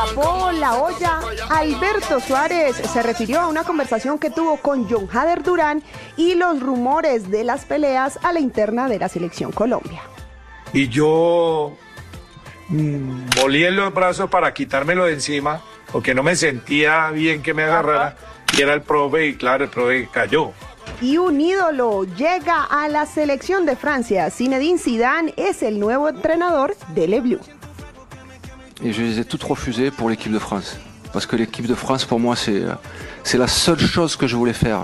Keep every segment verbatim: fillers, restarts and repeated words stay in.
destapó la olla, Alberto Suárez se refirió a una conversación que tuvo con John Hader Durán y los rumores de las peleas a la interna de la Selección Colombia. Y yo mmm, volí en los brazos para quitármelo de encima, porque no me sentía bien que me agarrara, y era el profe, y claro, el profe cayó. Y un ídolo llega a la selección de Francia. Zinedine Zidane es el nuevo entrenador de Les Bleus. Et je les ai toutes refusées pour l'équipe de France. Parce que l'équipe de France, pour moi, c'est, c'est la seule chose que je voulais faire.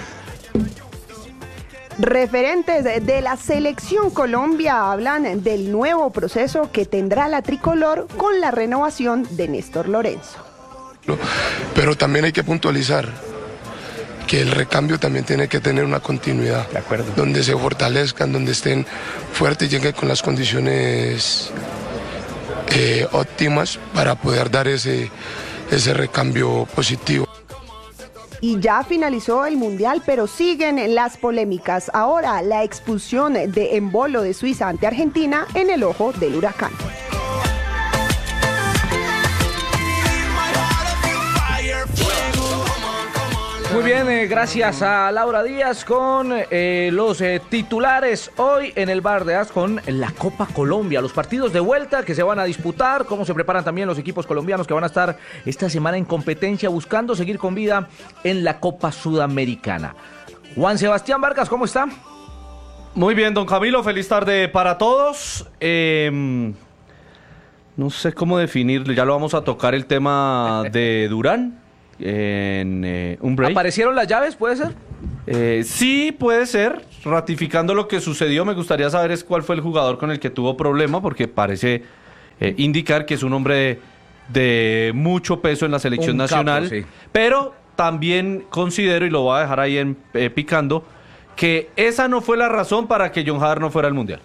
Referentes de la Selección Colombia hablan del nuevo proceso que tendrá la tricolor con la renovación de Néstor Lorenzo. Pero también hay que puntualizar que el recambio también tiene que tener una continuidad. De acuerdo. Donde se fortalezcan, donde estén fuertes y lleguen con las condiciones eh, óptimas para poder dar ese, ese recambio positivo. Y ya finalizó el Mundial, pero siguen las polémicas. Ahora la expulsión de Embolo de Suiza ante Argentina en el ojo del huracán. Muy bien, eh, gracias a Laura Díaz con eh, los eh, titulares hoy en el Bar de As con la Copa Colombia, los partidos de vuelta que se van a disputar, cómo se preparan también los equipos colombianos que van a estar esta semana en competencia buscando seguir con vida en la Copa Sudamericana. Juan Sebastián Vargas, ¿cómo está? Muy bien, don Camilo, feliz tarde para todos. Eh, no sé cómo definirlo, ya lo vamos a tocar el tema de Durán. En eh, un break. ¿Aparecieron las llaves, puede ser? Eh, sí, puede ser. Ratificando lo que sucedió, me gustaría saber es cuál fue el jugador con el que tuvo problema, porque parece eh, indicar que es un hombre de, de mucho peso en la selección un nacional. Capo, sí. Pero también considero, y lo voy a dejar ahí en, eh, picando, que esa no fue la razón para que John Hader no fuera al Mundial.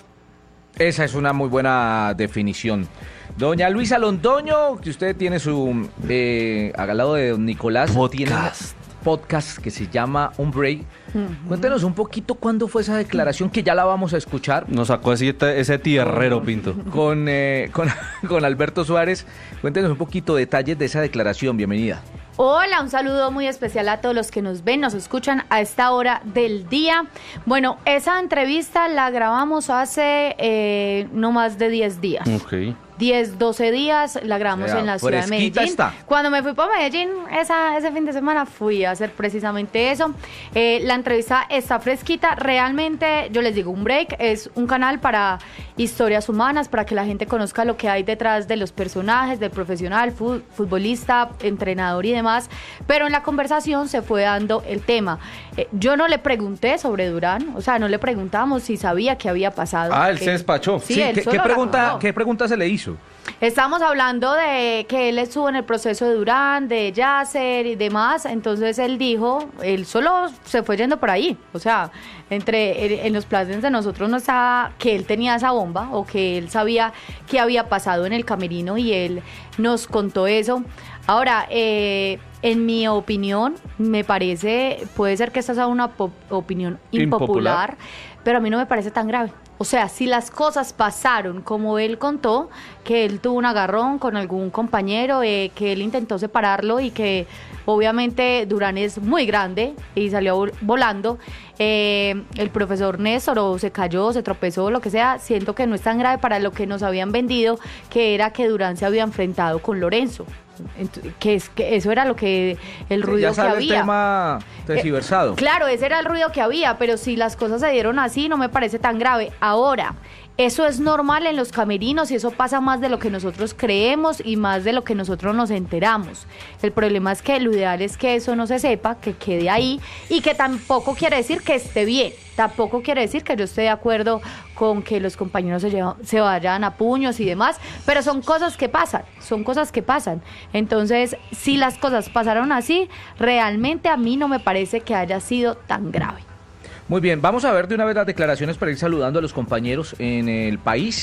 Esa es una muy buena definición. Doña Luisa Londoño, que usted tiene su, eh, al lado de don Nicolás, podcast. tiene un podcast que se llama Un Break. Uh-huh. Cuéntenos un poquito cuándo fue esa declaración, que ya la vamos a escuchar. Nos sacó ese, ese tierrero, Pinto. Con, eh, con, con Alberto Suárez. Cuéntenos un poquito detalles de esa declaración. Bienvenida. Hola, un saludo muy especial a todos los que nos ven, nos escuchan a esta hora del día. Bueno, esa entrevista la grabamos hace eh, no más de diez días. Ok. diez, doce días, la grabamos, o sea, en la ciudad de Medellín. Está. Cuando me fui para Medellín esa, ese fin de semana fui a hacer precisamente eso. Eh, la entrevista está fresquita. Realmente, yo les digo, Un Break es un canal para historias humanas, para que la gente conozca lo que hay detrás de los personajes, del profesional, futbolista, entrenador y demás. Pero en la conversación se fue dando el tema. Eh, yo no le pregunté sobre Durán, o sea, no le preguntamos si sabía qué había pasado. Ah, él eh, se despachó. Sí, sí, él ¿qué, solo ¿qué, pregunta, razonó. ¿Qué pregunta se le hizo? Estamos hablando de que él estuvo en el proceso de Durán, de Yasser y demás, entonces él dijo, él solo se fue yendo por ahí, o sea, entre en los planes de nosotros no estaba que él tenía esa bomba o que él sabía qué había pasado en el camerino y él nos contó eso. Ahora, eh, en mi opinión, me parece, puede ser que esta sea una po- opinión impopular, impopular, pero a mí no me parece tan grave. O sea, si las cosas pasaron como él contó, que él tuvo un agarrón con algún compañero, eh, que él intentó separarlo y que obviamente Durán es muy grande y salió volando, eh, el profesor Néstor o se cayó, se tropezó, lo que sea, siento que no es tan grave para lo que nos habían vendido, que era que Durán se había enfrentado con Lorenzo. Que, es, que eso era lo que el ruido ya sale que había. El tema tergiversado. Eh, claro, ese era el ruido que había, pero si las cosas se dieron así, no me parece tan grave. Ahora, eso es normal en los camerinos y eso pasa más de lo que nosotros creemos y más de lo que nosotros nos enteramos. El problema es que lo ideal es que eso no se sepa, que quede ahí y que tampoco quiere decir que esté bien. Tampoco quiere decir que yo esté de acuerdo con que los compañeros se, llevan, se vayan a puños y demás, pero son cosas que pasan, son cosas que pasan. Entonces, si las cosas pasaron así, realmente a mí no me parece que haya sido tan grave. Muy bien, vamos a ver de una vez las declaraciones para ir saludando a los compañeros en el país.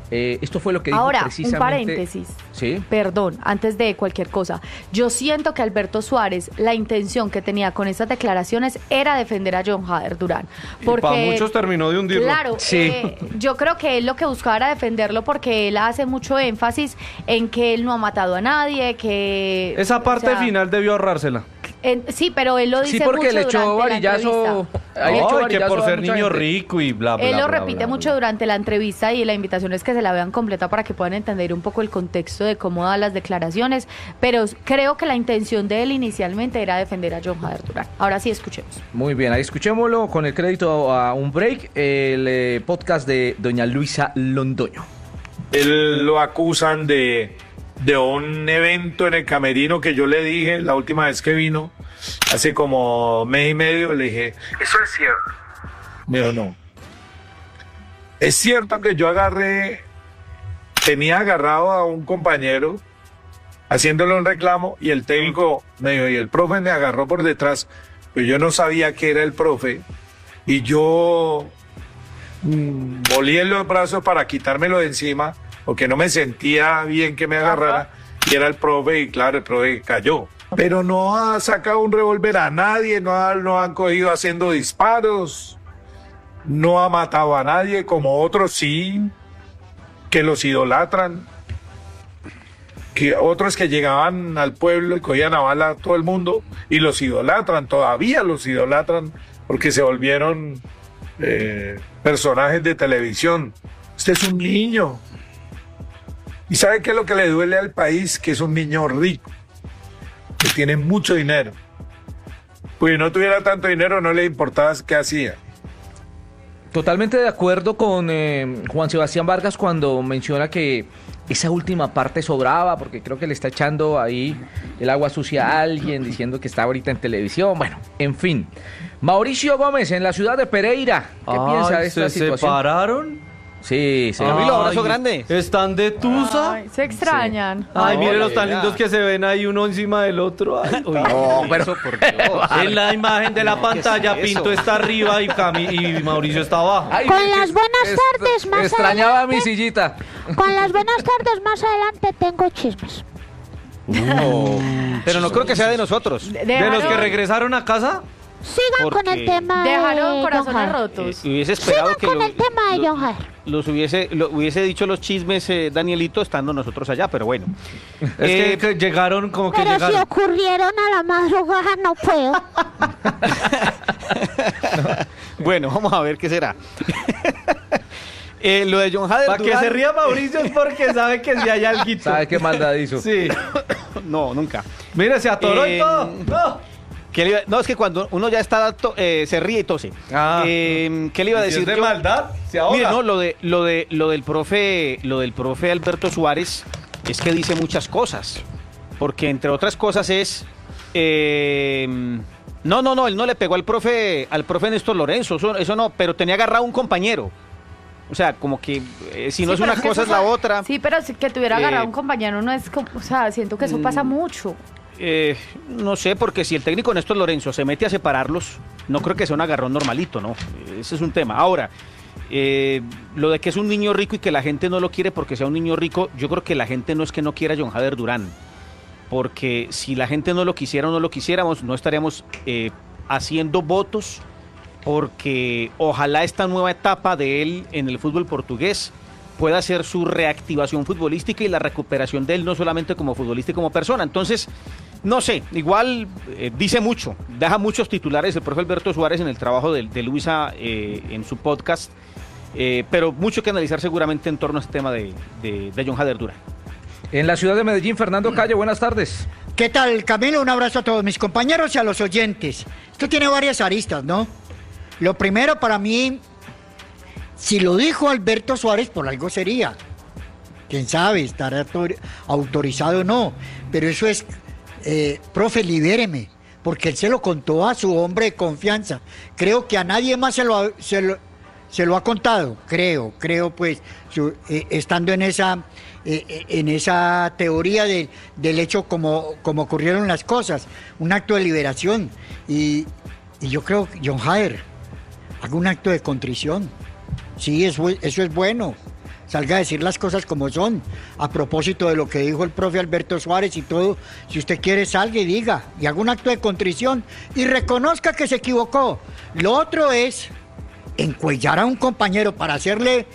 Eh, esto fue lo que dijo Ahora, precisamente... un paréntesis. Sí. Perdón, antes de cualquier cosa. Yo siento que Alberto Suárez, la intención que tenía con estas declaraciones era defender a John Jader Durán. Porque, para muchos terminó de hundirlo. Claro, Sí. eh, yo creo que él lo que buscaba era defenderlo porque él hace mucho énfasis en que él no ha matado a nadie, que... Esa parte o sea, final debió ahorrársela. en- sí, pero él lo dice Sí, porque mucho le echó durante la varillazo... entrevista. ahí le echó Ay, que varillazo por a ser mucha niño gente. rico y bla, bla, Él lo bla, repite bla, mucho bla. durante la entrevista y la invitación es que se la vean completa para que puedan entender un poco el contexto de cómo da las declaraciones, pero creo que la intención de él inicialmente era defender a John Jader Durán. Ahora sí, escuchemos. Muy bien, ahí escuchémoslo con el crédito a un break, el eh, podcast de doña Luisa Londoño. Él lo acusan de, de un evento en el camerino que yo le dije la última vez que vino, hace como mes y medio, le dije, ¿eso es cierto? Me dijo, no. Es cierto que yo agarré, tenía agarrado a un compañero haciéndole un reclamo y el técnico me dijo, y el profe me agarró por detrás, pero yo no sabía que era el profe y yo mm, volí en los brazos para quitármelo de encima porque no me sentía bien que me agarrara y era el profe y claro, el profe cayó. Pero no ha sacado un revólver a nadie, no, ha, no han cogido haciendo disparos, no ha matado a nadie como otros sí, que los idolatran. Que otros que llegaban al pueblo y cogían a bala a todo el mundo y los idolatran, todavía los idolatran porque se volvieron eh, personajes de televisión. Usted es un niño. ¿Y sabe qué es lo que le duele al país? Que es un niño rico, que tiene mucho dinero. Pues si no tuviera tanto dinero no le importaba qué hacía. Totalmente de acuerdo con eh, Juan Sebastián Vargas cuando menciona que esa última parte sobraba, porque creo que le está echando ahí el agua sucia a alguien, diciendo que está ahorita en televisión. Bueno, en fin. Mauricio Gómez, en la ciudad de Pereira. ¿Qué Ay, piensa de esta ¿se situación? separaron? Sí, sí. Ay, abrazo grande. ¿Están de tusa? Ay, se extrañan. Ay, No, miren la los tan verdad. lindos que se ven ahí uno encima del otro. Ay, No, pero por Dios. en la imagen de la No, ¿qué es pantalla, eso? Pinto está arriba y, Cami y Mauricio está abajo. Ay, Con es- las buenas es- tardes, más Extrañaba adelante. mi sillita. Con las buenas tardes más adelante tengo chismes. No, pero no creo que sea de nosotros. ¿De Dejaron- los que regresaron a casa? Sigan con el Porque- tema Dejaron de corazones John Jader. rotos. Eh, hubiese esperado Sigan que con lo- el tema de lo- John Jader. los hubiese, lo, hubiese dicho los chismes eh, Danielito estando nosotros allá, pero bueno. Es Eh, que, que llegaron como que Pero si llegaron. ocurrieron a la madrugada no puedo. Bueno, vamos a ver qué será. Eh, lo de John Jader Para que Durán- se ría Mauricio es porque sabe que si hay alguito. ¿Sabe qué maldad hizo? Sí. No, nunca. Mire, se atoró y Eh, todo. No. ¿Qué le iba- No, es que cuando uno ya está, to- eh, se ríe y tose. Ah. Eh, ¿Qué le iba a Y si decir? es de yo? maldad, se ahoga. Mire, no, lo de lo de lo del profe, lo del profe Alberto Suárez es que dice muchas cosas, porque entre otras cosas es eh, no, no, no, él no le pegó al profe al profe Néstor Lorenzo, eso, eso no, pero tenía agarrado a un compañero. O sea, como que eh, si no Sí, es pero una que cosa eso es la sa- otra. Sí, pero si- que tuviera agarrado Eh, un compañero no es como, o sea, siento que eso pasa mucho. Eh, no sé, porque si el técnico Néstor Lorenzo se mete a separarlos, no creo que sea un agarrón normalito, ¿no? Ese es un tema. Ahora, eh, lo de que es un niño rico y que la gente no lo quiere porque sea un niño rico, yo creo que la gente no es que no quiera a John Jader Durán, porque si la gente no lo quisiera o no lo quisiéramos, no estaríamos eh, haciendo votos porque ojalá esta nueva etapa de él en el fútbol portugués pueda ser su reactivación futbolística y la recuperación de él no solamente como futbolista y como persona. Entonces, no sé, igual eh, dice mucho, deja muchos titulares el profe Alberto Suárez en el trabajo de, de Luisa eh, en su podcast, eh, pero mucho que analizar seguramente en torno a este tema de, de, de John Jader Durán. En la ciudad de Medellín, Fernando Calle, buenas tardes. ¿Qué tal, Camilo? Un abrazo a todos mis compañeros y a los oyentes. Esto tiene varias aristas, ¿no? Lo primero para mí, si lo dijo Alberto Suárez, por algo sería. Quién sabe, estará autor- autorizado o no. Pero eso es, eh, profe, libéreme, porque él se lo contó a su hombre de confianza. Creo que a nadie más se lo ha, se lo, se lo ha contado, creo, creo pues, su- eh, estando en esa, eh, eh, en esa teoría de- del hecho como, como ocurrieron las cosas, un acto de liberación. Y, y yo creo que John Jader haga un acto de contrición. Sí, eso, eso es bueno. salga a decir las cosas como son. A propósito de lo que dijo el profe Alberto Suárez y todo, si usted quiere salga y diga, y haga un acto de contrición y reconozca que se equivocó. Lo otro es encuellar a un compañero para hacerle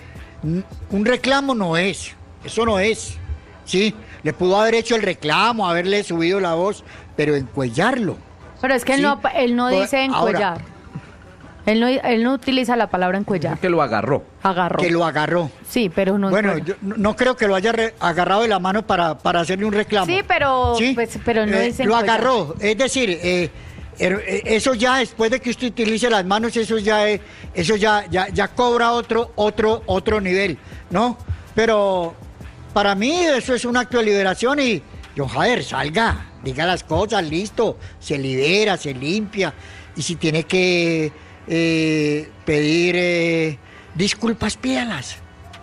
un reclamo, no es, eso no es, ¿sí? Le pudo haber hecho el reclamo, haberle subido la voz, pero encuellarlo. Pero es que ¿sí? él no, él no Pues, dice encuellar. ahora, él, no, él no utiliza la palabra encuellar. Que lo agarró. Agarró. que lo agarró. Sí, pero no Bueno, encuellar. yo no no creo que lo haya re- agarrado de la mano para, para hacerle un reclamo. Sí, pero, ¿Sí? pues, pero no Eh, dice Lo encuellar. agarró, es decir, eh, er- eh, eso ya después de que usted utilice las manos, eso ya es- eso ya, ya, ya cobra otro, otro, otro nivel, ¿no? Pero para mí eso es un acto de liberación y John Jader, salga, diga las cosas, listo, se libera, se limpia, y si tiene que eh, pedir eh, disculpas, pídalas.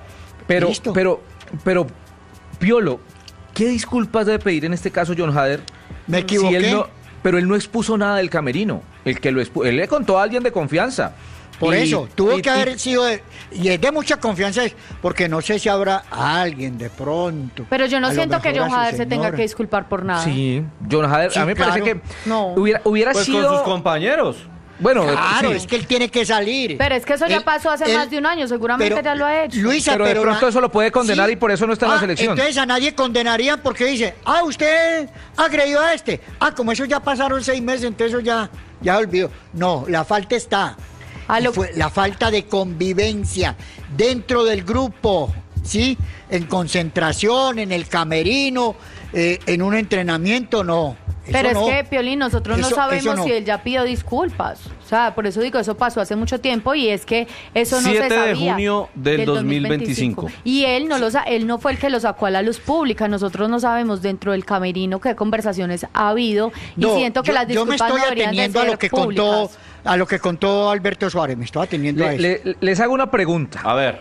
Pero, Listo. pero, pero, Piolo, ¿qué disculpas debe pedir en este caso John Jader? Me equivoqué. Si él no, pero él no expuso nada del camerino. El que lo expu- él le contó a alguien de confianza. Por Y- eso, tuvo y- que y- haber sido, de- y es de mucha confianza, porque no sé si habrá alguien de pronto. Pero yo no a lo siento que mejor John a su Jader se tenga señora. que disculpar por nada. Sí, John Jader, Sí, a mí me parece claro. que No. hubiera, hubiera Pues sido... con sus compañeros. Bueno, Claro, sí. es que él tiene que salir. Pero es que eso ya Él- pasó hace él- más de un año, seguramente pero, ya lo ha hecho. Luisa, Pero de pero pronto la- eso lo puede condenar y por eso no está en la Ah, selección. Entonces a nadie condenarían porque dice, ah, usted agredió a este. Ah, como eso ya pasaron seis meses, entonces eso ya, ya olvidó. No, la falta está. A Y lo- fue la falta de convivencia dentro del grupo, ¿sí? En concentración, en el camerino, eh, en un entrenamiento, no. Eso Pero no. es que, Piolín, nosotros no Eso- sabemos eso no. si él ya pidió disculpas. O sea, por eso digo, eso pasó hace mucho tiempo y es que eso no se siete de sabía. junio del dos mil veinticinco. Y él no lo sa- él no fue el que lo sacó a la luz pública. Nosotros no sabemos dentro del camerino qué conversaciones ha habido y No, siento que yo, las yo me disculpas estoy no deberían de ateniendo a ser lo que contó públicas. a lo que contó Alberto Suárez, me estoy ateniendo a Le- eso. le- les hago una pregunta. A ver.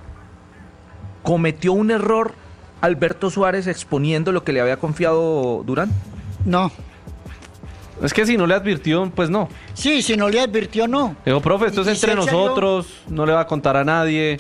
¿Cometió un error Alberto Suárez exponiendo lo que le había confiado Durán? No. Es que si no le advirtió, pues no. Sí, si no le advirtió, no. Digo, profe, esto Y- es y entre si él salió- nosotros, no le va a contar a nadie.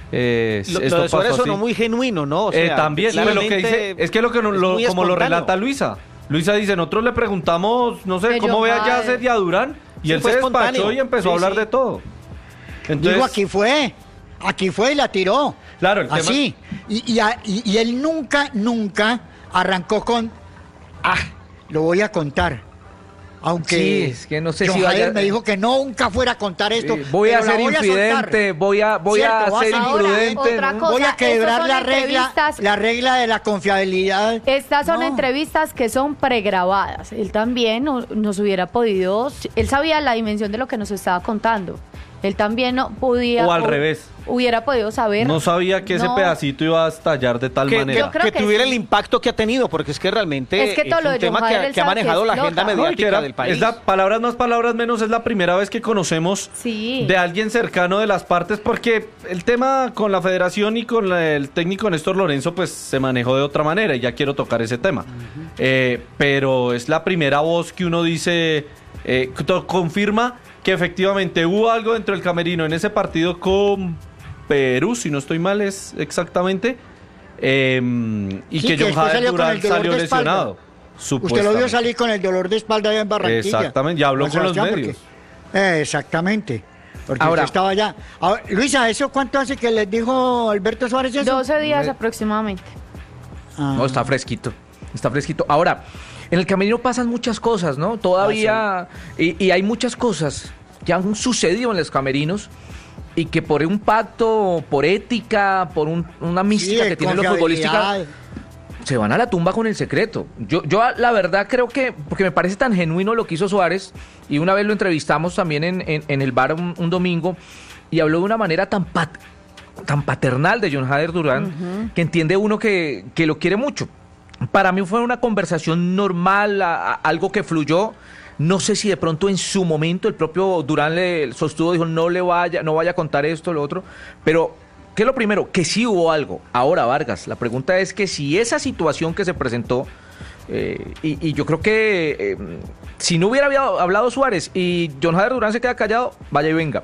Eh, Lo, esto lo de Suárez pasó sonó así. muy genuino, ¿no? O Eh, sea, también, pero lo que claramente dice, es que lo que no- es lo- muy como lo espontáneo. relata Luisa. Luisa dice, nosotros le preguntamos, no sé, De cómo John ve a Jader. Yasser y a Durán, y Sí, él fue se despachó espontáneo. y empezó Sí, a hablar sí. de todo. Entonces, Digo, aquí fue. Aquí fue y la tiró. Claro, el tema- Así. Y, y, a- y- y él nunca, nunca arrancó con. Ah, lo voy a contar. Aunque. Sí, es que no sé John si vaya- Jader me dijo que no, nunca fuera a contar esto. Eh, voy a pero la ser voy infidente, soltar. voy a, voy Cierto, a vas ser a- Ahora, imprudente. otra ¿no? cosa, Voy a estos quebrar son la regla, entrevistas- la regla de la confiabilidad. Estas son No. entrevistas que son pregrabadas. Él también no- nos hubiera podido, él sabía la dimensión de lo que nos estaba contando. Él también no podía O al revés. Hubiera podido saber. no sabía que ese No. pedacito iba a estallar de tal que, manera. Yo creo que que tuviera sí. el impacto que ha tenido, porque es que realmente Es que todo lo un de John tema que, Jader, él que ha sabe que manejado la explota. agenda No, y que mediática era- del país. Es la, palabras más, palabras menos, es la primera vez que conocemos Sí. de alguien cercano de las partes, porque el tema con la federación y con la- el técnico Néstor Lorenzo, pues se manejó de otra manera y ya quiero tocar ese tema. Eh, pero es la primera voz que uno dice, eh, que to- confirma que efectivamente hubo algo dentro del camerino en ese partido con Perú, si no estoy mal, es exactamente. eh, y Sí, que que John después Jader salió con Durán el dolor salió de espalda. lesionado. Usted lo vio supuestamente. salir con el dolor de espalda allá en Barranquilla. Exactamente, ya habló Juan con los Sebastián, medios. porque- eh, exactamente. Porque Ahora- usted estaba allá. Ahora, Luisa, ¿eso cuánto hace que les dijo Alberto Suárez eso? doce días Me- aproximadamente. Ah. No, está fresquito. Está fresquito. Ahora, en el camerino pasan muchas cosas, ¿no? Todavía. Y, y hay muchas cosas que han sucedido en los camerinos y que por un pacto, por ética, por un- una mística Sí, que tiene los futbolistas, confiabilidad. se van a la tumba con el secreto. Yo, yo la verdad creo que, porque me parece tan genuino lo que hizo Suárez, y una vez lo entrevistamos también en, en- en el bar un, un domingo, y habló de una manera tan pat- tan paternal de John Jader Durán, que entiende uno que, que lo quiere mucho. Para mí fue una conversación normal, a- a- algo que fluyó. No sé si de pronto en su momento el propio Durán le sostuvo, dijo no le vaya, no vaya a contar esto, lo otro, pero ¿qué es lo primero? Que sí hubo algo. Ahora, Vargas, la pregunta es que si esa situación que se presentó, eh, y, y yo creo que eh, si no hubiera habido- hablado Suárez y John Jader Durán se queda callado, vaya y venga.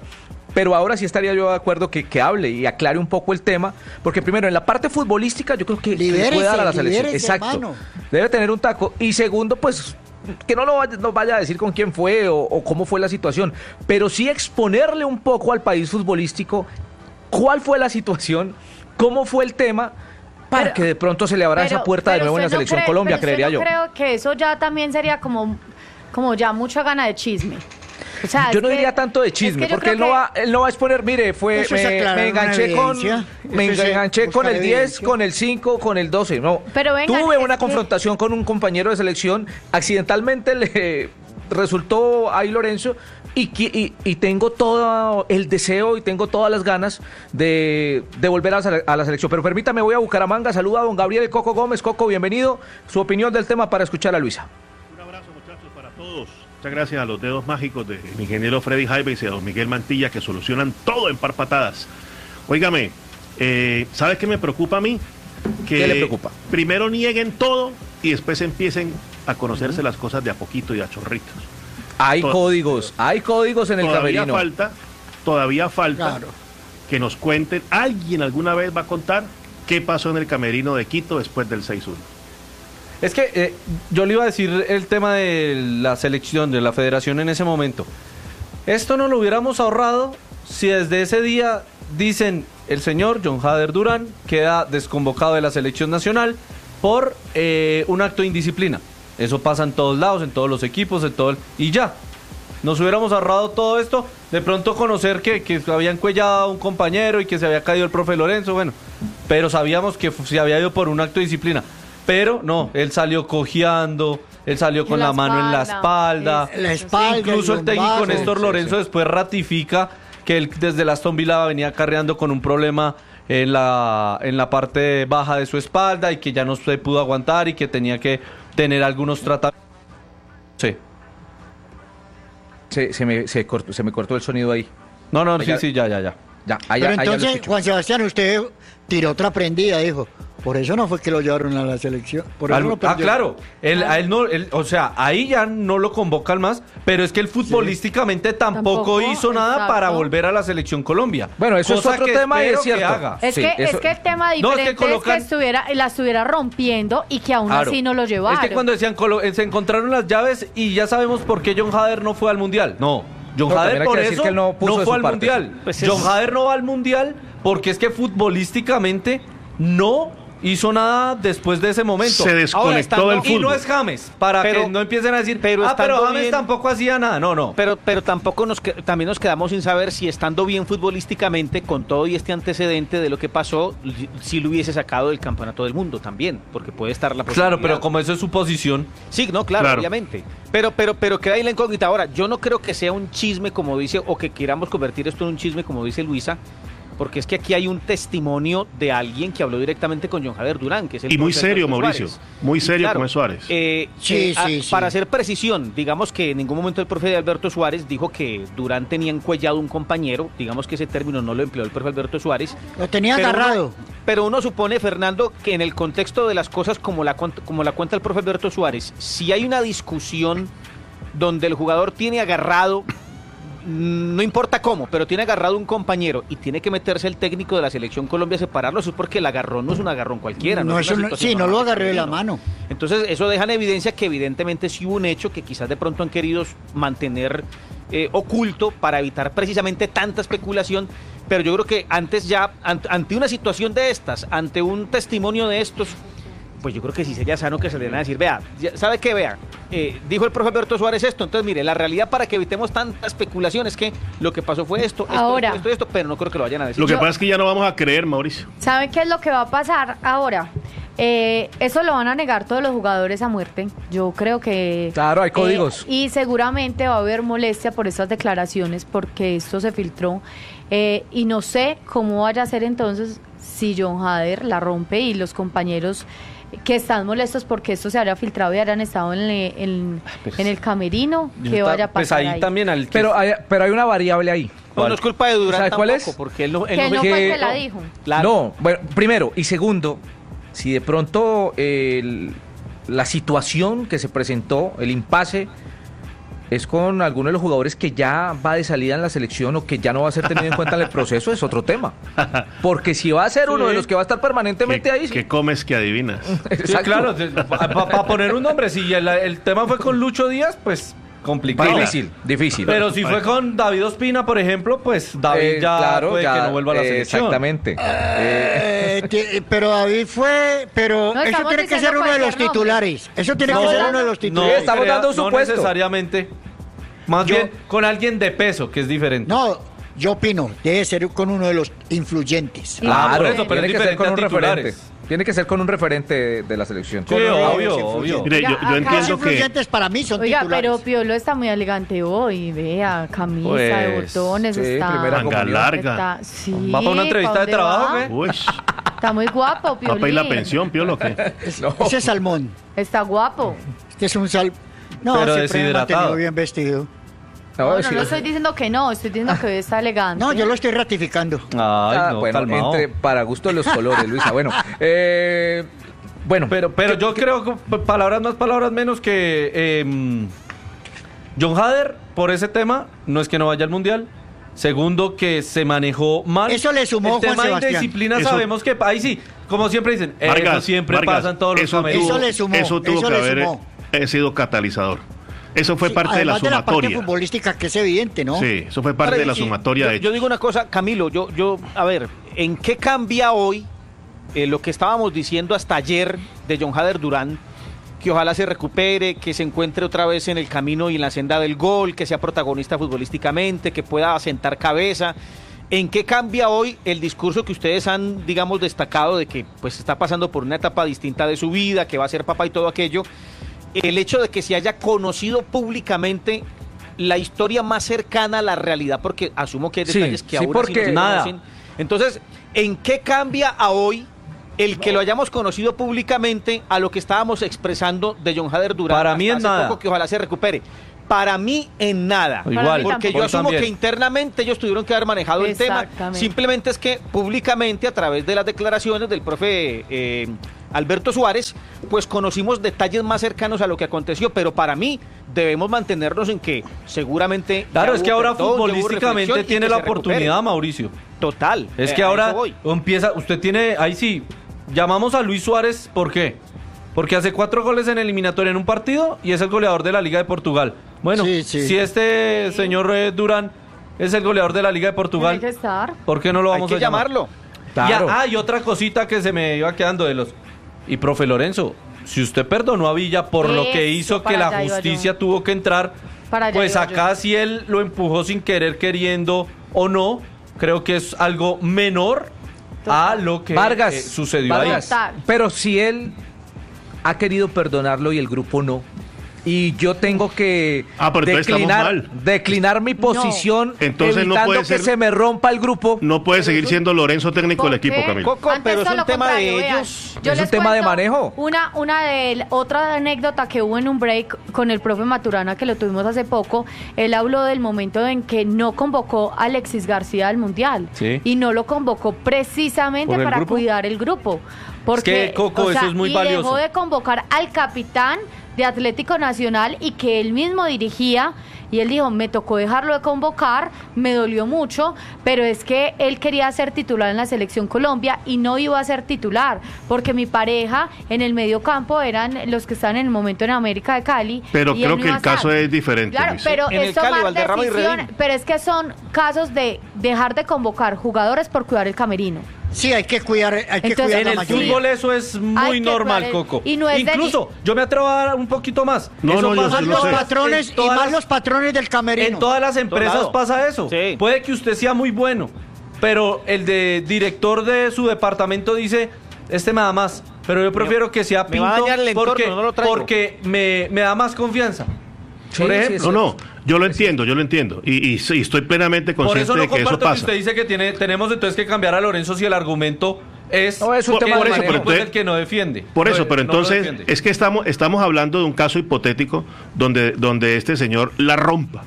pero ahora sí estaría yo de acuerdo que, que hable y aclare un poco el tema, porque primero, en la parte futbolística yo creo que, que le puede dar a la selección. Exacto. Hermano. Debe tener un taco. Y segundo, pues, que no lo vaya, no vaya a decir con quién fue o, o cómo fue la situación, pero sí exponerle un poco al país futbolístico cuál fue la situación, cómo fue el tema, para pero, que de pronto se le abra esa puerta de nuevo en la selección no cree, Colombia, creería no yo. Creo que eso ya también sería como, como ya mucha gana de chisme. O sea, yo no que, diría tanto de chisme, porque él no, va, él no va a exponer, mire, fue me, me enganché con me enganché con el diez, con el cinco, con el doce. No, pero venga, tuve una que... confrontación con un compañero de selección, accidentalmente le resultó ahí Lorenzo, y, y, y tengo todo el deseo y tengo todas las ganas de, de volver a, a la selección. Pero permítame, voy a Bucaramanga, saluda a don Gabriel Coco Gómez. Coco, bienvenido. Su opinión del tema para escuchar a Luisa. Un abrazo, muchachos, para todos. Muchas gracias a los dedos mágicos de mi ingeniero Freddy Jaimes y a don Miguel Mantilla, que solucionan todo en par patadas. Óigame, eh, ¿sabes qué me preocupa a mí? Que ¿Qué le preocupa? Primero nieguen todo y después empiecen a conocerse uh-huh. las cosas de a poquito y a chorritos. Hay Tod- códigos, hay códigos en el todavía camerino. Falta, todavía falta Claro. que nos cuenten, alguien alguna vez va a contar qué pasó en el camerino de Quito después del seis uno. Es que eh, yo le iba a decir el tema de la selección, de la federación en ese momento. Esto no lo hubiéramos ahorrado si desde ese día dicen el señor John Hader Durán queda desconvocado de la selección nacional por eh, un acto de indisciplina. Eso pasa en todos lados, en todos los equipos, en todo el... y ya. Nos hubiéramos ahorrado todo esto, de pronto conocer que, que habían cuellado a un compañero y que se había caído el profe Lorenzo, bueno, pero sabíamos que se había ido por un acto de disciplina. Pero no, él salió cojeando, él salió con la, la mano en la espalda. Es, la espalda Incluso el técnico lumbar, Néstor sí, Lorenzo sí. después ratifica que él desde la Aston Villa venía carreando con un problema en la, en la parte baja de su espalda y que ya no se pudo aguantar y que tenía que tener algunos tratamientos. Sí. Se, se, me, se, cortó, se me cortó el sonido ahí. No, no, Oiga, sí, sí, ya, ya, ya. Ya, ahí, Pero ahí ya entonces, Juan Sebastián, usted tiró otra prendida, dijo. Por eso no fue que lo llevaron a la selección. Por eso Al, no ah, perdió. claro. Él, a él no, él, o sea, ahí ya no lo convocan más, pero es que él futbolísticamente sí. tampoco, tampoco hizo nada exacto. para volver a la selección Colombia. Bueno, eso Cosa es otro tema y es cierto. haga. Es, sí, que, eso... es que el tema diferente no, es, que colocan... es que estuviera, la estuviera rompiendo y que aún claro. así no lo llevaron. Es que cuando decían, se encontraron las llaves y ya sabemos por qué John Hader no fue al Mundial. No. John no, Hader por eso que no, no fue al parte. Mundial. Pues John es... Hader no va al Mundial porque es que futbolísticamente no hizo nada después de ese momento. Se desconectó del fútbol. Y no es James, para pero, que no empiecen a decir, pero ah, pero James bien, tampoco hacía nada. No, no. Pero, pero tampoco nos que, también nos quedamos sin saber si estando bien futbolísticamente, con todo y este antecedente de lo que pasó, si lo hubiese sacado del campeonato del mundo también, porque puede estar la posibilidad. Claro, pero como eso es su posición. Sí, no, claro, claro. obviamente. Pero, pero, pero queda ahí la incógnita. Ahora, yo no creo que sea un chisme, como dice, o que queramos convertir esto en un chisme, como dice Luisa, porque es que aquí hay un testimonio de alguien que habló directamente con John Hader Durán, que es el y muy serio, Mauricio, Suárez. muy serio claro, como es Suárez. Eh, sí, eh, sí, a, sí. Para hacer precisión, digamos que en ningún momento el profe de Alberto Suárez dijo que Durán tenía encuellado un compañero, digamos que ese término no lo empleó el profe Alberto Suárez. Lo tenía pero agarrado. Uno, pero uno supone, Fernando, que en el contexto de las cosas como la, como la cuenta el profe Alberto Suárez, si hay una discusión donde el jugador tiene agarrado, no importa cómo, pero tiene agarrado un compañero y tiene que meterse el técnico de la selección Colombia a separarlos, es porque el agarrón no es un agarrón cualquiera. No, no eso no, sí, no lo agarré de la mano. Entonces eso deja en evidencia que evidentemente sí hubo un hecho que quizás de pronto han querido mantener eh, oculto para evitar precisamente tanta especulación, pero yo creo que antes ya, ante, ante una situación de estas, ante un testimonio de estos, pues yo creo que sí sería sano que se le den a decir, vea, ¿sabe qué? Vea, eh, dijo el profe Alberto Suárez esto, entonces mire, la realidad para que evitemos tanta especulación es que lo que pasó fue esto, esto, ahora, esto, esto, esto, pero no creo que lo vayan a decir. Lo que yo, pasa es que ya no vamos a creer, Mauricio. ¿Saben qué es lo que va a pasar ahora? Eh, eso lo van a negar todos los jugadores a muerte. Yo creo que... Claro, hay códigos. Eh, y seguramente va a haber molestia por estas declaraciones porque esto se filtró. Eh, y no sé cómo vaya a ser entonces si John Hader la rompe y los compañeros que están molestos porque esto se haya filtrado y hayan estado en, le, en, pues, en el camerino, que está, vaya a pasar pues ahí, ahí. También al pero, hay, pero hay una variable ahí. No, no es culpa de Durán ¿Sabes tampoco, cuál es? porque él no, él que no, no que, fue el que la dijo. Claro. No, bueno, primero y segundo, si de pronto el, la situación que se presentó, el impasse, es con alguno de los jugadores que ya va de salida en la selección o que ya no va a ser tenido en cuenta en el proceso, es otro tema. Porque si va a ser uno Sí. de los que va a estar permanentemente ¿Qué, ahí... qué comes que adivinas? Sí, claro, para poner un nombre, si el, el tema fue con Lucho Díaz, pues complicado. Difícil, difícil. Pero si fue con David Ospina, por ejemplo, pues David Eh, ya claro, puede ya, que no vuelva a la eh, selección. Exactamente. Eh, ti- pero David fue, pero No, eso estamos tiene que diciendo ser uno de los cualquier nombre. titulares. Eso tiene No, que ser uno de los No, titulares. estamos crea- dando un no supuesto. necesariamente. Más Yo- bien con alguien de peso, que es diferente. No, yo opino, debe ser con uno de los influyentes. Ah, por Claro, eso, pero tiene es que ser con un diferente a referente. titulares. Tiene que ser con un referente de, de la selección. Sí, Con uno de obvio, los obvio. influyentes. Mire, yo, Oiga, yo acá- Los entiendo que... influyentes para mí son Oiga, titulares. pero Piolo está muy elegante hoy, vea, camisa de Pues, botones, sí, está... primera Manga comunión. larga. está- sí, ¿Va para una entrevista ¿pa' de dónde trabajo, va? qué? Uy, Está muy guapo, ¿va a Piolín. pedir la pensión, Piolo, o qué? Ese es Salmón. Está guapo. Este es un sal. No, Pero siempre me he deshidratado. mantenido bien vestido. No, no, sí. no estoy diciendo que no, estoy diciendo que está elegante. No, yo lo estoy ratificando. Ay, Ah, no, bueno, calmado. entre, para gusto de los colores, Luisa. Bueno, eh, bueno, Pero, pero yo creo que p- palabras más, palabras menos que eh, John Hader, por ese tema, no es que no vaya al Mundial. Segundo, que se manejó mal. Eso le sumó El Juan tema de Sebastián. indisciplina Eso- sabemos que... Ahí sí, como siempre dicen, eso Vargas, siempre Vargas, pasa en todos los eso camerinos. tuvo, Eso le sumó, eso tuvo eso que le haber sumó. eh, sido catalizador. Eso fue Sí, parte de la además de la parte sumatoria. futbolística, que es evidente, ¿no? Sí, eso fue parte Ahora, de la y- sumatoria yo, de yo hechos. digo una cosa, Camilo, yo, yo, a ver, ¿en qué cambia hoy eh, lo que estábamos diciendo hasta ayer de John Hader Durán? Que ojalá se recupere, que se encuentre otra vez en el camino y en la senda del gol, que sea protagonista futbolísticamente, que pueda asentar cabeza. ¿En qué cambia hoy el discurso que ustedes han, digamos, destacado de que pues está pasando por una etapa distinta de su vida, que va a ser papá y todo aquello? El hecho de que se haya conocido públicamente la historia más cercana a la realidad, porque asumo que hay Sí, detalles que sí, aún porque así no se nada. conocen. Entonces, ¿en qué cambia a hoy el que lo hayamos conocido públicamente a lo que estábamos expresando de John Hader Durán? Para mí hasta en hace nada. poco, que ojalá se recupere. Para mí en nada. Igual, Porque yo hoy asumo también. que internamente ellos tuvieron que haber manejado el tema. Exactamente. Simplemente es que públicamente, a través de las declaraciones del profe eh, Alberto Suárez, pues conocimos detalles más cercanos a lo que aconteció. Pero para mí debemos mantenernos en que seguramente... Claro, ya es que hubo ahora perdón, ya hubo futbolísticamente reflexión y tiene que la se recupere. oportunidad, Mauricio. Total. Es eh, que a ahora eso voy. empieza, usted tiene, ahí sí, llamamos a Luis Suárez, ¿por qué? Porque hace cuatro goles en eliminatoria en un partido y es el goleador de la Liga de Portugal. Bueno, Sí, sí. si este señor eh, Durán es el goleador de la Liga de Tiene Portugal, que estar. ¿por qué no lo Hay vamos que a llamar? llamarlo. Claro. Y, ah, y otra cosita que se me iba quedando de los... Y profe Lorenzo, si usted perdonó a Villa por lo que Eso, hizo que para la allá iba justicia yo. tuvo que entrar, Para allá pues iba acá yo. si él lo empujó sin querer, queriendo o no, creo que es algo menor a lo que Vargas, eh, sucedió Vargas, ahí. Total. pero si él ha querido perdonarlo y el grupo no, y yo tengo que Ah, pero entonces estamos declinar, mal. declinar mi posición, Entonces no evitando puede que ser- se me rompa el grupo. No puede seguir siendo Lorenzo técnico del ¿Por equipo, qué? Camilo. Coco, Antes pero es todo un lo tema de contrario, vean. ellos. Yo Es un les tema de cuento manejo. Una, una de otra anécdota que hubo en un break con el profe Maturana, que lo tuvimos hace poco. Él habló del momento en que no convocó a Alexis García al Mundial. Sí. Y no lo convocó precisamente ¿Por el para grupo? cuidar el grupo. Porque, que, Coco, o sea, eso es muy y valioso. dejó de convocar al capitán de Atlético Nacional y que él mismo dirigía, y él dijo, me tocó dejarlo de convocar, me dolió mucho, pero es que él quería ser titular en la Selección Colombia y no iba a ser titular, porque mi pareja en el medio campo eran los que están en el momento en América de Cali. Pero y él creo no que iba el a estar. caso es diferente, Claro, Luis. pero En el es Cali, tomar Valderrama y decisión, Redín. pero es que son casos de dejar de convocar jugadores por cuidar el camerino. Sí, hay que cuidar, hay que Entonces, cuidar En la el mayoría. fútbol eso es Hay muy que normal, cuidar el- Coco. y no es de Incluso, yo me atrevo a dar un poquito más. No, Eso no, yo pasa sí en lo Los sé. todas- patrones en y todas más las- los patrones del camerino. En todas las empresas lado. pasa eso. Sí. Puede que usted sea muy bueno, pero el de director de su departamento dice, este me da más, pero yo prefiero que sea me va a Pinto dañar el entorno, porque, no lo traigo. porque me, me da más confianza. Sí, Por sí, ejemplo. No, no, yo lo entiendo, yo lo entiendo. Y, y sí, estoy plenamente Por consciente eso no de que eso comparto que pasa. usted dice que tiene, tenemos entonces que cambiar a Lorenzo si el argumento es, No, es un que tema de el manejo. equipo es Pero el que no defiende. Por No, eso, pero no lo entonces defiende. es que estamos, estamos hablando de un caso hipotético donde, donde este señor la rompa.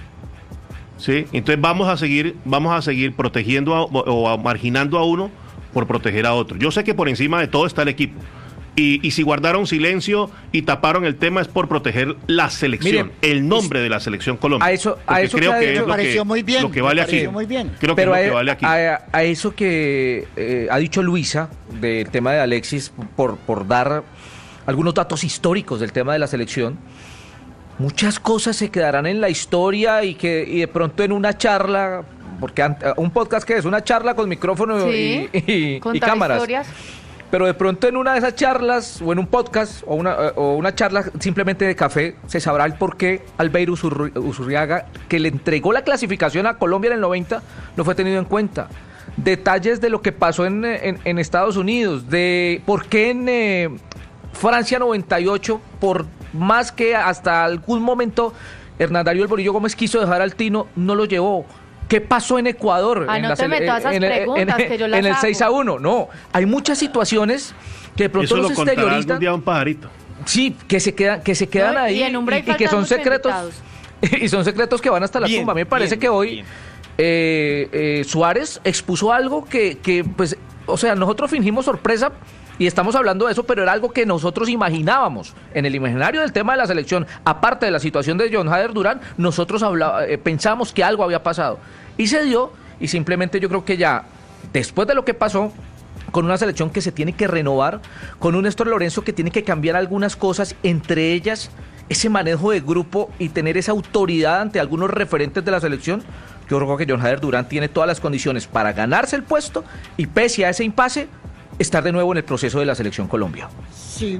¿Sí? Entonces vamos a seguir, vamos a seguir protegiendo a- o a marginando a uno por proteger a otro. Yo sé que por encima de todo está el equipo. Y, y si guardaron silencio y taparon el tema es por proteger la selección, Mire, el nombre de la selección Colombia. A eso, a eso creo que, que es me pareció lo que, muy bien, lo que vale me pareció aquí. Muy bien. Creo Pero que es a, lo que vale aquí. A, a eso que eh, ha dicho Luisa del tema de Alexis, por, por dar algunos datos históricos del tema de la selección, muchas cosas se quedarán en la historia y que y de pronto en una charla, porque un podcast que es una charla con micrófono sí, y, y, y cámaras. Historias. Pero de pronto en una de esas charlas, o en un podcast, o una, o una charla simplemente de café, se sabrá el por qué Albeiro Usurriaga, que le entregó la clasificación a Colombia en el noventa, no fue tenido en cuenta. Detalles de lo que pasó en, en, en Estados Unidos, de por qué en eh, Francia noventa y ocho, por más que hasta algún momento Hernán Darío El Bolillo Gómez quiso dejar al Tino, no lo llevó. ¿Qué pasó en Ecuador? Ah, en no la te metas esas en, preguntas en, que yo las en el hago. seis a uno, no. Hay muchas situaciones que de pronto Eso los lo contará exterioristas... algún día un pajarito. Sí, que se quedan, que se quedan No, y ahí en un break y, y que son faltan secretos invitados. y son secretos que van hasta la Bien, tumba. A mí me parece bien, que hoy bien. eh, eh, Suárez expuso algo que, que, pues, o sea, nosotros fingimos sorpresa y estamos hablando de eso, pero era algo que nosotros imaginábamos. En el imaginario del tema de la selección, aparte de la situación de John Hader Durán, nosotros hablaba, eh, pensamos que algo había pasado. Y se dio, y simplemente yo creo que ya, después de lo que pasó, con una selección que se tiene que renovar, con un Néstor Lorenzo que tiene que cambiar algunas cosas, entre ellas ese manejo de grupo y tener esa autoridad ante algunos referentes de la selección, yo creo que John Hader Durán tiene todas las condiciones para ganarse el puesto y pese a ese impasse, estar de nuevo en el proceso de la selección Colombia. Sí.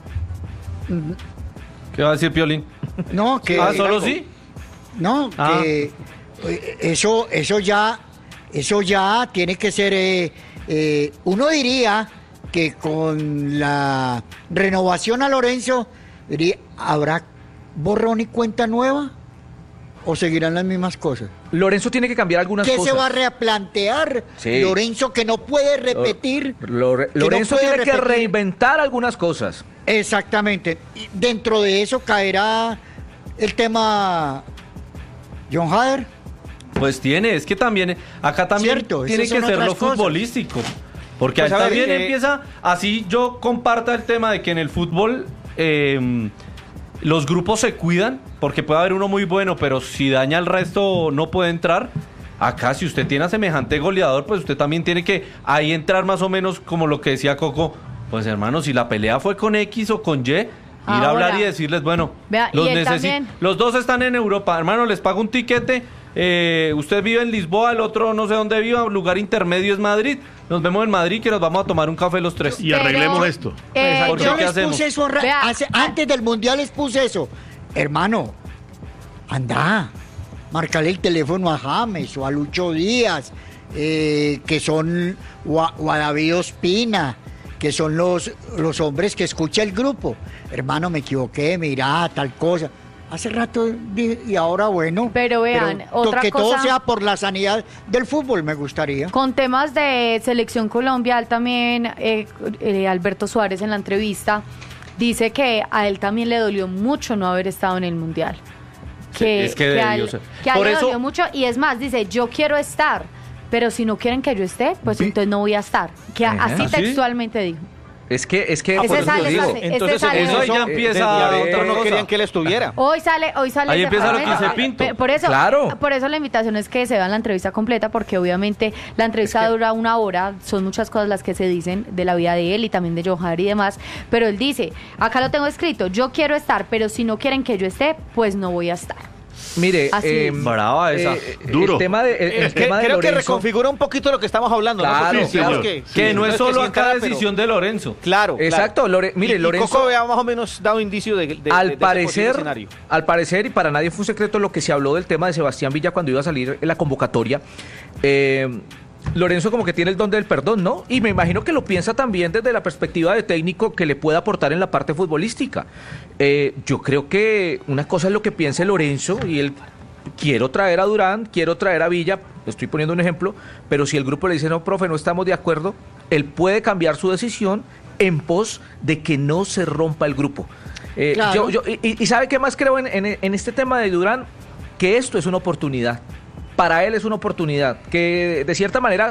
¿Qué va a decir Piolín? No, que... ¿Ah, solo sí? No, Ah. que eh, eso, eso ya, eso ya tiene que ser, eh, eh, uno diría que con la renovación a Lorenzo, diría, ¿habrá borrón y cuenta nueva? ¿O seguirán las mismas cosas? Lorenzo tiene que cambiar algunas ¿Qué cosas. se va a replantear? Sí. Lorenzo que no puede repetir. Lore- que no Lorenzo puede tiene que repetir. reinventar algunas cosas. Exactamente. Y dentro de eso caerá el tema John Hader. Pues tiene, es que también, acá también Cierto, tiene esas que son ser otras lo cosas. futbolístico. Porque Pues ahí a ver, también eh, empieza, así yo comparta el tema de que en el fútbol eh, los grupos se cuidan, porque puede haber uno muy bueno, pero si daña al resto no puede entrar. Acá si usted tiene a semejante goleador, pues usted también tiene que ahí entrar más o menos como lo que decía Coco, pues hermano, si la pelea fue con X o con Y, ir a Ahora. hablar y decirles, bueno, Vea, y los, él necesi- también. los dos están en Europa, hermano, les pago un tiquete, eh, usted vive en Lisboa, el otro no sé dónde viva, lugar intermedio es Madrid, nos vemos en Madrid que nos vamos a tomar un café los tres. Y arreglemos esto. Eh, ¿Por qué? Yo ¿Qué les hacemos? puse eso ra- Vea, hace- antes del mundial les puse eso. Hermano, anda, marcale el teléfono a James o a Lucho Díaz, eh, que son, o a, o a David Ospina, que son los, los hombres que escucha el grupo. Hermano, me equivoqué, mira, tal cosa. Hace rato di- y ahora bueno. Pero vean, to- otra que cosa- todo sea por la sanidad del fútbol, me gustaría. Con temas de selección Colombia, él también, eh, eh, Alberto Suárez en la entrevista, dice que a él también le dolió mucho no haber estado en el Mundial. Sí, es que a debió él, ser. que a él Por le eso- dolió mucho y es más, dice, yo quiero estar, pero si no quieren que yo esté, pues entonces no voy a estar. Que a- Ajá. así ¿Ah, sí? textualmente dijo. Es que, es que, Ese por eso sale, te digo, sale. Este Entonces, sale. según Eso ahí ya eso, empieza y a otra otros no cosa. querían que él estuviera. Hoy sale, hoy sale Ahí ese empieza lo que fragmento. dice Pinto. Pe- Por eso, Claro. por eso la invitación es que se vean la entrevista completa, porque obviamente la entrevista dura una hora, son muchas cosas las que se dicen de la vida de él y también de John Hader y demás, pero él dice, acá lo tengo escrito, yo quiero estar, pero si no quieren que yo esté, pues no voy a estar. mire, Así eh, es. Brava esa. eh, Duro. el tema de, el, el Es que tema de creo que Lorenzo, reconfigura un poquito lo que estamos hablando. ¿no? Claro, Porque sí, digamos señor. que, Que no es que solo sí acá encara, pero- decisión de Lorenzo. Claro, Exacto, claro. Lore- mire, Y- y Lorenzo- Coco había más o menos dado indicio de, de- de- de al ese posible parecer, escenario. al parecer, y para nadie fue un secreto lo que se habló del tema de Sebastián Villa cuando iba a salir en la convocatoria. Eh, Lorenzo como que tiene el don del perdón, ¿no? Y me imagino que lo piensa también desde la perspectiva de técnico que le puede aportar en la parte futbolística. Eh, yo creo que una cosa es lo que piense Lorenzo y él, quiero traer a Durán, quiero traer a Villa, estoy poniendo un ejemplo, pero si el grupo le dice, no, profe, no estamos de acuerdo, él puede cambiar su decisión en pos de que no se rompa el grupo. Eh, Claro. yo- yo- y, y ¿sabe qué más creo en, en- en este tema de Durán? Que esto es una oportunidad. Para él es una oportunidad. Que de cierta manera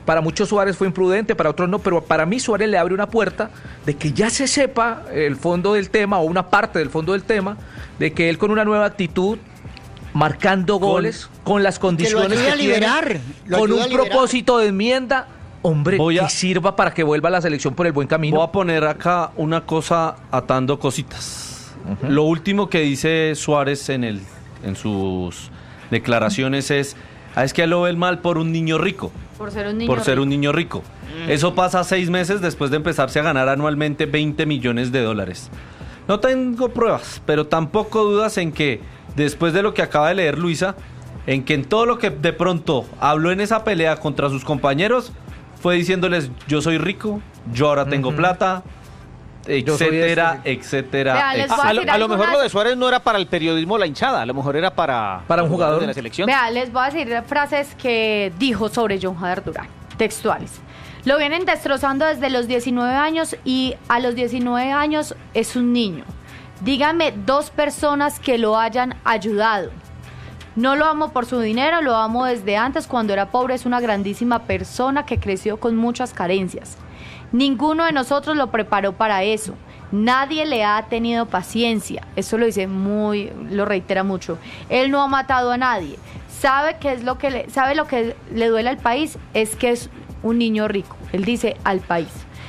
para muchos Suárez fue imprudente, para otros no, pero para mí Suárez le abre una puerta de que ya se sepa el fondo del tema o una parte del fondo del tema, de que él con una nueva actitud, marcando goles, con, con las condiciones que, lo que a liberar, tiene, lo con un a liberar. propósito de enmienda, hombre, Voy a- que sirva para que vuelva a la selección por el buen camino. Voy a poner acá una cosa atando cositas. Uh-huh. Lo último que dice Suárez en, el, en sus declaraciones es, ah, es que él lo ve el mal por un niño rico. Por ser un niño Por ser rico. un niño rico. Mm. Eso pasa seis meses después de empezarse a ganar anualmente veinte millones de dólares. No tengo pruebas, pero tampoco dudas en que, después de lo que acaba de leer Luisa, en que en todo lo que de pronto habló en esa pelea contra sus compañeros, fue diciéndoles, yo soy rico, yo ahora tengo uh-huh. plata, etcétera, este. etcétera. Vea, les etcétera. A, a lo, a lo algunas- mejor lo de Suárez no era para el periodismo la hinchada, a lo mejor era para, Para un los jugador de la selección. Vea, les voy a decir frases que dijo sobre John Hader Durán, textuales. Lo vienen destrozando desde los diecinueve años y a los diecinueve años es un niño. Díganme dos personas que lo hayan ayudado. No lo amo por su dinero, lo amo desde antes, cuando era pobre. Es una grandísima persona que creció con muchas carencias. Ninguno de nosotros lo preparó para eso. Nadie le ha tenido paciencia. Eso lo dice muy, lo reitera mucho. Él no ha matado a nadie. Sabe qué es lo que le, sabe lo que le duele al país, es que es un niño rico. Él dice al país.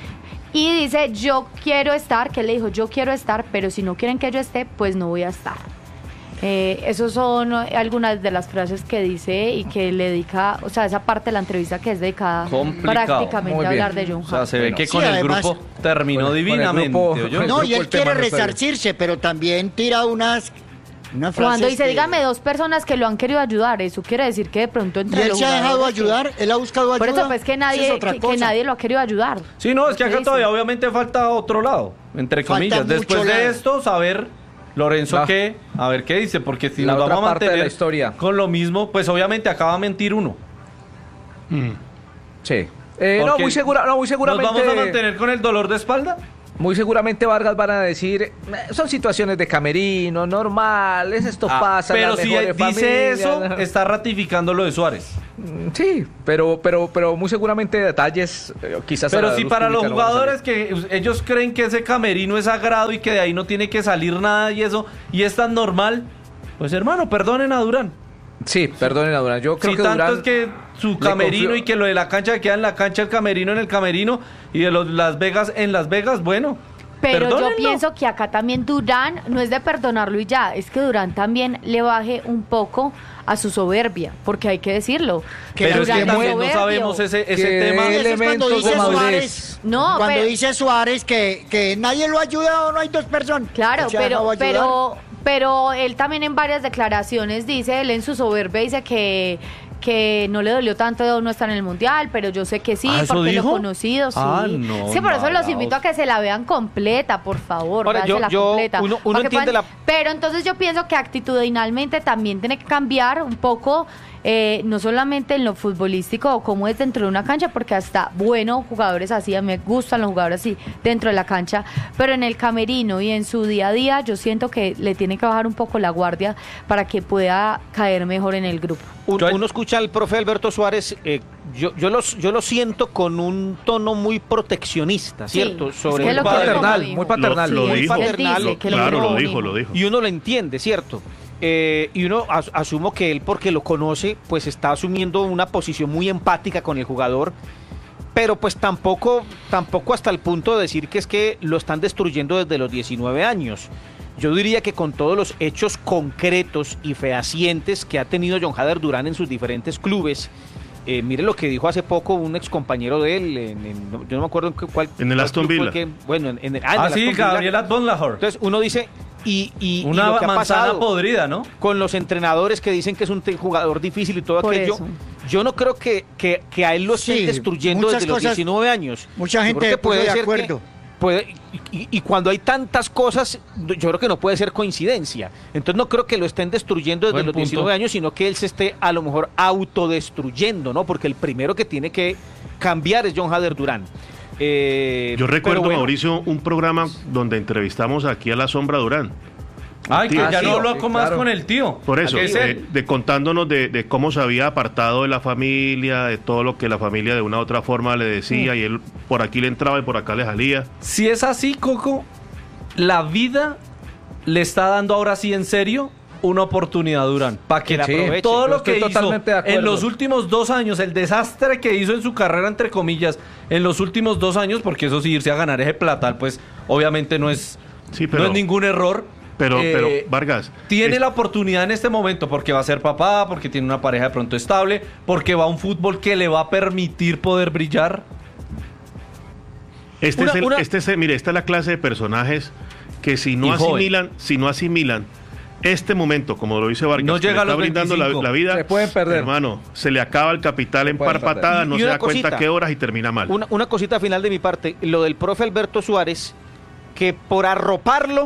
Y dice, yo quiero estar, que él le dijo, yo quiero estar, pero si no quieren que yo esté, pues no voy a estar. Eh, esos son algunas de las frases que dice y que le dedica, o sea, esa parte de la entrevista que es dedicada Complicado. prácticamente a hablar de John O sea, Hader. se ve que Sí, con el además- grupo terminó Con el- con el divinamente. grupo- ¿oyó? con el No, grupo y él el tema quiere no está bien. resarcirse, pero también tira unas, unas frases Cuando dice, que- dígame dos personas que lo han querido ayudar, eso quiere decir que de pronto Y entre él los se ha dejado jugadores que- ayudar, él ha buscado ayuda. Por eso, pues que Esa nadie, es otra que, que cosa. nadie lo ha querido ayudar. Sí, no, es que ¿Qué acá dice? todavía obviamente falta otro lado, entre Falta comillas. mucho Después de lado. esto, saber Lorenzo La- qué, a ver qué dice, porque si La nos otra vamos a parte de la mantener historia. con lo mismo, pues obviamente acaba a mentir uno. Sí. Eh, no, Porque muy segura, no, muy ¿Nos seguramente. vamos a mantener con el dolor de espalda? Muy seguramente Vargas van a decir, "Eh, son situaciones de camerino, normales, esto Ah, pasa. en pero las si mejores dice familias". eso, está ratificando lo de Suárez. Mm, Sí, pero, pero, pero muy seguramente detalles, eh, quizás. a Pero la si luz para los pública no van a jugadores salir. que ellos creen que ese camerino es sagrado y que de ahí no tiene que salir nada y eso, y es tan normal, pues hermano, perdonen a Durán. Sí, perdonen a Durán. Yo creo Si que tanto Durán es que su camerino confió- y que lo de la cancha queda en la cancha, el camerino en el camerino y de los Las Vegas en Las Vegas, bueno. Pero yo perdónenlo. pienso que acá también Durán no es de perdonarlo y ya, es que Durán también le baje un poco a su soberbia, porque hay que decirlo. Que Pero es Durán que Durán también no soberbio. sabemos ese, ese Que tema. Y eso es cuando elementos dice de madurez. Suárez, No, cuando pero- dice Suárez que, que nadie lo ha ayudado, no hay dos personas. Claro, O sea, no pero, va a ayudar. pero, pero él también en varias declaraciones dice, él en su soberbia dice que, que no le dolió tanto no estar en el Mundial, pero yo sé que sí, ¿Ah, eso porque dijo? lo he conocido, sí. Ah, no, sí, por eso los malaos. invito a que se la vean completa, por favor, Ahora, yo- véansela yo- completa. uno- uno para que entiende puedan- la- Pero entonces yo pienso que actitudinalmente también tiene que cambiar un poco, eh, no solamente en lo futbolístico o cómo es dentro de una cancha, porque hasta bueno, jugadores así, a mí me gustan los jugadores así dentro de la cancha, pero en el camerino y en su día a día yo siento que le tiene que bajar un poco la guardia para que pueda caer mejor en el grupo. Un- Yo- uno escucha al profe Alberto Suárez, eh, yo, yo, los, yo lo siento con un tono muy proteccionista, ¿cierto? Sí, Sobre es que el lo que paternal, dijo. muy paternal. Lo, lo Sí, dijo. él paternal, dice que lo Claro, quiere lo como dijo, hijo. lo dijo. Y uno lo entiende, ¿cierto? Eh, y uno as- asumo que él, porque lo conoce, pues está asumiendo una posición muy empática con el jugador, pero pues tampoco, tampoco hasta el punto de decir que es que lo están destruyendo desde los diecinueve años. Yo diría que con todos los hechos concretos y fehacientes que ha tenido John Hader Durán en sus diferentes clubes, eh, mire lo que dijo hace poco un ex compañero de él, en, en- no- yo no me acuerdo en qué- cuál. En el cuál Aston club fue Villa. que- bueno, en, en el, ah, en Ah, el sí, Aston Villa. Gabriel Adbonlahor. Entonces uno dice, y, y, y Una lo que ha manzana pasado podrida, ¿no? con los entrenadores que dicen que es un te- jugador difícil y todo Por aquello, eso. yo no creo que, que, que a él lo estén Sí, destruyendo muchas desde los cosas- diecinueve años. mucha Yo gente creo que puso de ser que acuerdo. puede- y, y cuando hay tantas cosas, yo creo que no puede ser coincidencia. Entonces no creo que lo estén destruyendo desde Buen los punto. diecinueve años, sino que él se esté a lo mejor autodestruyendo, ¿no? Porque el primero que tiene que cambiar es John Hader Durán. Eh, Yo recuerdo, pero bueno, Mauricio, un programa donde entrevistamos aquí a la Sombra Durán. Ay, que tío. ya sí, no habló sí, con más claro. con el tío. Por eso, ¿A qué es eh, él? de contándonos de, de cómo se había apartado de la familia, de todo lo que la familia de una u otra forma le decía, y él por aquí le entraba y por acá le salía. Si es así, Coco, la vida le está dando ahora sí en serio una oportunidad a Durán. Para que Que la sí, aproveche. todo Yo lo estoy que hizo totalmente de acuerdo. en los últimos dos años, el desastre que hizo en su carrera, entre comillas, en los últimos dos años, porque eso sí, irse a ganar ese platal, pues obviamente no es, Sí, pero- no es ningún error. Pero, Eh, pero Vargas, Tiene es- la oportunidad en este momento porque va a ser papá, porque tiene una pareja de pronto estable, porque va a un fútbol que le va a permitir poder brillar. Este Una- es el, una- este es el- mire, esta es la clase de personajes que si no Y joven. asimilan, si no asimilan este momento, como lo dice Vargas, No que le llega a está los brindando la, veinticinco. la vida, Se pueden perder. hermano, se le acaba el capital en pueden par patada, perder. no Y se una da cuenta cosita. qué horas y termina mal. Una, una cosita final de mi parte, lo del profe Alberto Suárez, que por arroparlo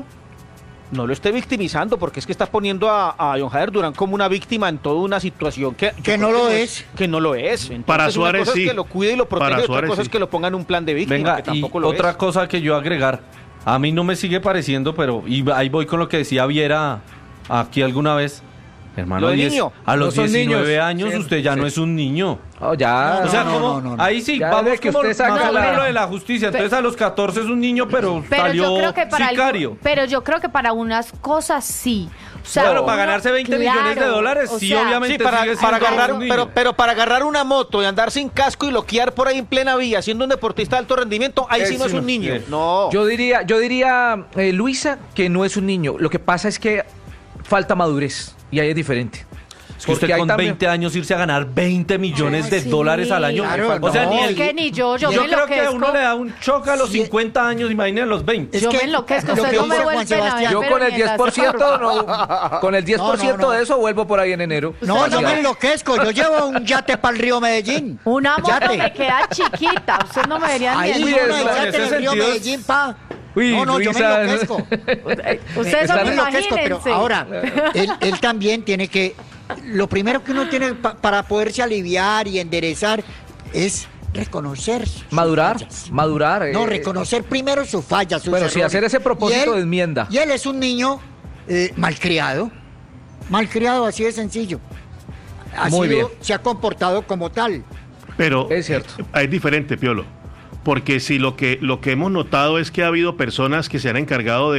no lo esté victimizando, porque es que está poniendo a, a John Jader Durán como una víctima en toda una situación que, yo Que creo no lo no es. Que no lo es. Entonces, Para Suárez, una cosa sí. es que lo cuide y lo protege, Para y otra Suárez, cosa sí. es que lo pongan en un plan de víctima, Venga, que y tampoco lo otra es. cosa que yo agregar, a mí no me sigue pareciendo, pero y ahí voy con lo que decía Viera aquí alguna vez. Hermano, Lo de diez- niño. a los No son diecinueve niños. años Sí, usted ya sí. no es un niño. Oh, ya. O sea, no, como, no, no, no. ahí sí, Ya vamos desde que como usted saca más o la- menos lo de la justicia. Entonces a los catorce es un niño, pero, Pero salió yo creo que para sicario. algo- pero yo creo que para unas cosas sí. O sea, Claro, uno- para ganarse veinte millones de dólares, o sí, sea, obviamente. Sí, para, sigue para siendo agarrar, un niño. pero, pero para agarrar una moto y andar sin casco y loquear por ahí en plena vía, siendo un deportista de alto rendimiento, ahí Eh, sí no sí, es un no, niño. sí. No. Yo diría, yo diría eh, Luisa, que no es un niño. Lo que pasa es que falta madurez y ahí es diferente. Es que usted Porque ahí con también- veinte años irse a ganar veinte millones de sí. dólares al año. Claro, o sea, no, ni Es el, que ni yo, yo, yo me creo que a enloquezco. uno le da un choque a los Sí. cincuenta años, imagínate a los veinte. Es Yo que me enloquezco, lo ustedes que no me dice Juan vuelven a ver. Sebastián- Yo pero con el ni en la diez por ciento no, con el diez por ciento No, no, no. de eso vuelvo por ahí en enero. No, yo me enloquezco. Yo llevo un yate para el río Medellín. Una moto Yate. me queda chiquita. Ustedes no me verían Ahí ni Uy, uno es- de en yate ese en el río sentido es- Medellín, pa. Uy, no, no, yo me Luisa- enloquezco. Ustedes Esa Yo son me enloquezco, pero imagínense. ahora, él, él también tiene que, lo primero que uno tiene pa- para poderse aliviar y enderezar es reconocer sus Madurar, fallas. madurar. No, eh, reconocer primero sus fallas, sus Bueno, sí, errores. hacer ese propósito Y él- de enmienda. Y él es un niño eh, malcriado, malcriado, así de sencillo. Ha Muy sido- bien. Se ha comportado como tal. Pero Es cierto. es diferente, Piolo. Porque si lo que, lo que hemos notado es que ha habido personas que se han encargado de